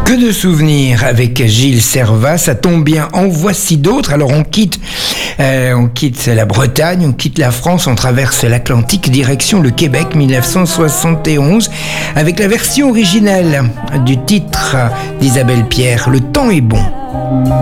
Que de souvenirs avec Gilles Servat, ça tombe bien, en voici d'autres. Alors on quitte la Bretagne, on quitte la France, on traverse l'Atlantique, direction le Québec, 1971, avec la version originale du titre d'Isabelle Pierre, Le temps est bon.